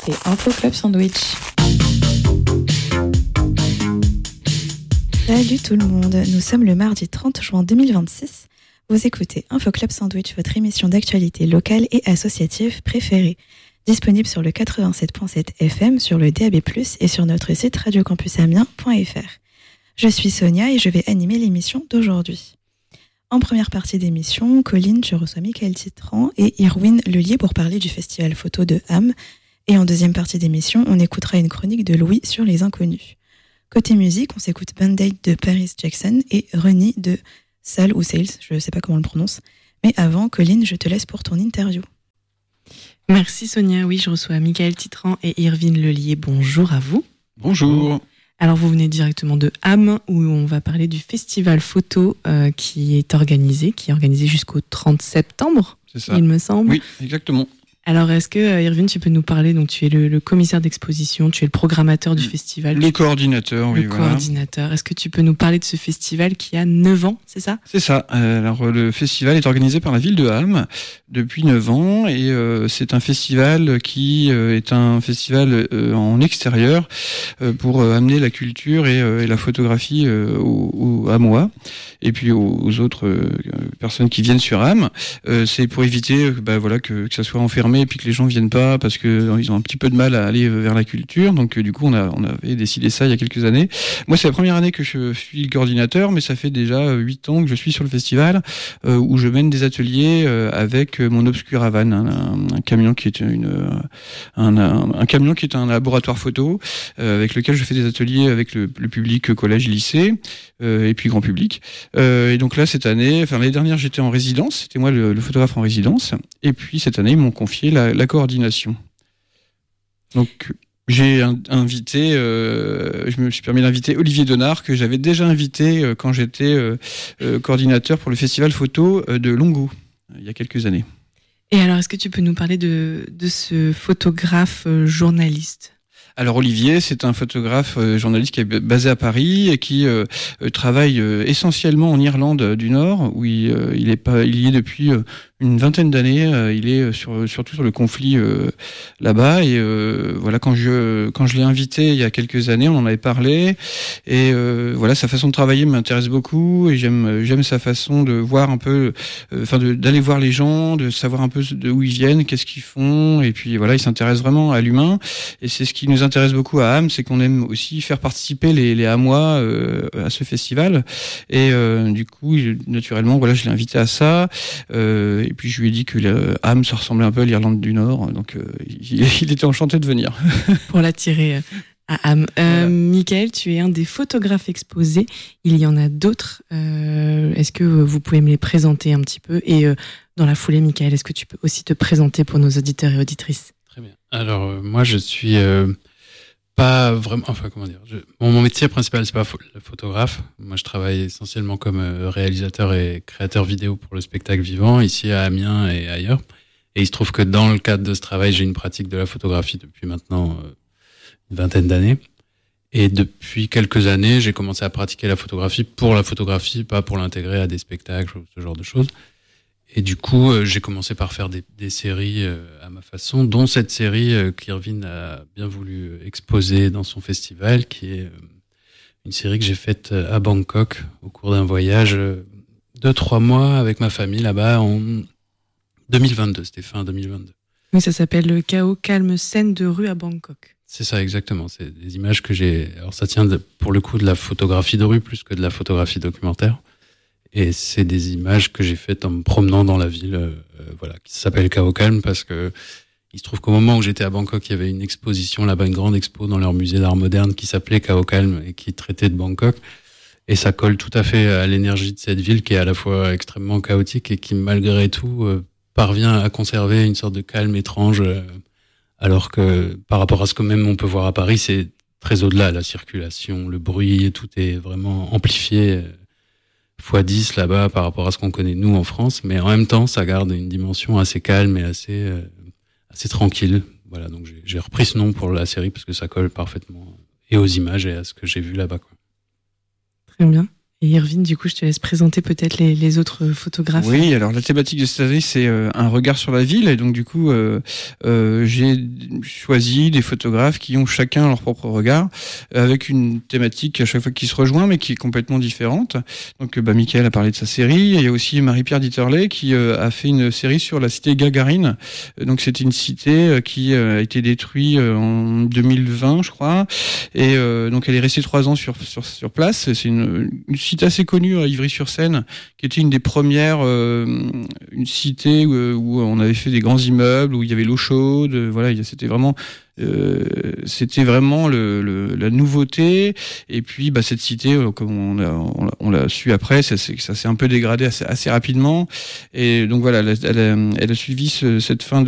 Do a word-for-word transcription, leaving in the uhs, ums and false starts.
écoutez Info Club Sandwich. Salut tout le monde, nous sommes le mardi trente juin deux mille vingt-six. Vous écoutez Info Club Sandwich, votre émission d'actualité locale et associative préférée. Disponible sur le quatre-vingt-sept virgule sept F M, sur le D A B plus, et sur notre site radio campus amiens point f r. Je suis Sonia et je vais animer l'émission d'aujourd'hui. En première partie d'émission, Colline, je reçois Michael Titran et Irwin Lelier pour parler du festival photo de Ham. Et en deuxième partie d'émission, on écoutera une chronique de Louis sur les inconnus. Côté musique, on s'écoute Band-Aid de Paris Jackson et Rennie de Sales ou Sales, je ne sais pas comment on le prononce. Mais avant, Colline, je te laisse pour ton interview. Merci Sonia, oui, je reçois Michael Titran et Irwin Lelier. Bonjour à vous. Bonjour. Alors vous venez directement de Ham, où on va parler du festival photo euh, qui est organisé, qui est organisé jusqu'au trente septembre, c'est ça. Il me semble. Oui, exactement. Alors est-ce que, euh, Irwin, tu peux nous parler, donc tu es le, le commissaire d'exposition, tu es le programmateur du festival. Le coordinateur, oui. Le voilà. coordinateur. Est-ce que tu peux nous parler de ce festival qui a neuf ans, c'est ça ? C'est ça. Euh, alors le festival est organisé par la ville de Ham depuis neuf ans et euh, c'est un festival qui euh, est un festival euh, en extérieur euh, pour euh, amener la culture et, euh, et la photographie euh, aux, aux Hamois et puis aux, aux autres euh, personnes qui viennent sur Ham. Euh, c'est pour éviter euh, bah, voilà, que, que ça soit enfermé et puis que les gens viennent pas parce que euh, ils ont un petit peu de mal à aller vers la culture. Donc euh, du coup on a on avait décidé ça il y a quelques années. Moi c'est la première année que je suis le coordinateur, mais ça fait déjà huit ans que je suis sur le festival euh, où je mène des ateliers euh, avec mon Obscuravan, un, un, un camion qui est une un, un, un camion qui est un laboratoire photo euh, avec lequel je fais des ateliers avec le, le public collège, lycée euh, et puis grand public. Euh, et donc là cette année, enfin l'année dernière j'étais en résidence, c'était moi le, le photographe en résidence, et puis cette année ils m'ont confié la, la coordination. Donc j'ai un, invité, euh, je me suis permis d'inviter Olivier Donard que j'avais déjà invité euh, quand j'étais euh, euh, coordinateur pour le festival photo euh, de Longo il y a quelques années. Et alors, est-ce que tu peux nous parler de, de ce photographe euh, journaliste ? Alors Olivier, c'est un photographe euh, journaliste qui est basé à Paris et qui euh, travaille euh, essentiellement en Irlande du Nord, où il, euh, il est pas, il y est depuis euh, une vingtaine d'années. Euh, il est sur, surtout sur le conflit euh, là-bas. Et euh, voilà, quand je quand je l'ai invité il y a quelques années, on en avait parlé. Et euh, voilà, sa façon de travailler m'intéresse beaucoup. Et j'aime j'aime sa façon de voir un peu, enfin euh, d'aller voir les gens, de savoir un peu de où ils viennent, qu'est-ce qu'ils font. Et puis voilà, il s'intéresse vraiment à l'humain. Et c'est ce qui nous intéresse beaucoup à Ham, c'est qu'on aime aussi faire participer les, les Hamois euh, à ce festival. Et euh, du coup, naturellement, voilà, je l'ai invité à ça. Euh, et puis je lui ai dit que le, Ham, ça ressemblait un peu à l'Irlande du Nord. Donc euh, il, il était enchanté de venir. Pour l'attirer à Ham. Euh, voilà. Michael, tu es un des photographes exposés. Il y en a d'autres. Euh, est-ce que vous pouvez me les présenter un petit peu ? Et euh, dans la foulée, Michael, est-ce que tu peux aussi te présenter pour nos auditeurs et auditrices ? Très bien. Alors, euh, moi, je suis... Euh... Pas vraiment, enfin comment dire. Je, bon, mon métier principal c'est pas pho- le photographe. Moi, je travaille essentiellement comme euh, réalisateur et créateur vidéo pour le spectacle vivant ici à Amiens et ailleurs. Et il se trouve que dans le cadre de ce travail, j'ai une pratique de la photographie depuis maintenant euh, une vingtaine d'années. Et depuis quelques années, j'ai commencé à pratiquer la photographie pour la photographie, pas pour l'intégrer à des spectacles ou ce genre de choses. Et du coup, euh, j'ai commencé par faire des, des séries euh, à ma façon, dont cette série euh, qu'Irwin a bien voulu exposer dans son festival, qui est euh, une série que j'ai faite à Bangkok au cours d'un voyage euh, de trois mois avec ma famille là-bas en deux mille vingt-deux. C'était fin deux mille vingt-deux. Oui, ça s'appelle le Chaos Calme Scène de rue à Bangkok. C'est ça, exactement. C'est des images que j'ai... Alors ça tient de, pour le coup de la photographie de rue plus que de la photographie documentaire. Et c'est des images que j'ai faites en me promenant dans la ville, euh, voilà, qui s'appelle Chaos Calme parce que il se trouve qu'au moment où j'étais à Bangkok, il y avait une exposition là-bas, une grande expo dans leur musée d'art moderne qui s'appelait Chaos Calme et qui traitait de Bangkok. Et ça colle tout à fait à l'énergie de cette ville qui est à la fois extrêmement chaotique et qui, malgré tout, euh, parvient à conserver une sorte de calme étrange, euh, alors que par rapport à ce que même on peut voir à Paris, c'est très au-delà, la circulation, le bruit, tout est vraiment amplifié. Euh, fois dix là-bas par rapport à ce qu'on connaît nous en France, mais en même temps ça garde une dimension assez calme et assez euh, assez tranquille. Voilà, donc j'ai, j'ai repris ce nom pour la série parce que ça colle parfaitement et aux images et à ce que j'ai vu là-bas, quoi. Très bien. Et Irvine, du coup, je te laisse présenter peut-être les, les autres photographes. Oui, alors la thématique de cette année, c'est euh, un regard sur la ville. Et donc, du coup, euh, euh, j'ai choisi des photographes qui ont chacun leur propre regard, avec une thématique à chaque fois qui se rejoint, mais qui est complètement différente. Donc, bah, Mickaël a parlé de sa série. Il y a aussi Marie-Pierre Dieterle qui euh, a fait une série sur la cité Gagarine. Donc, c'était une cité euh, qui euh, a été détruite euh, en deux mille vingt, je crois. Et euh, donc, elle est restée trois ans sur, sur, sur place. C'est une, une cité assez connue à Ivry-sur-Seine, qui était une des premières, euh, une cité où, où on avait fait des grands immeubles, où il y avait l'eau chaude. Voilà, c'était vraiment, euh, c'était vraiment le, le, la nouveauté. Et puis, bah, cette cité, comme on a, on l'a, on l'a su après, ça, ça s'est un peu dégradé assez, assez rapidement. Et donc voilà, elle a, elle a, elle a suivi ce, cette fin de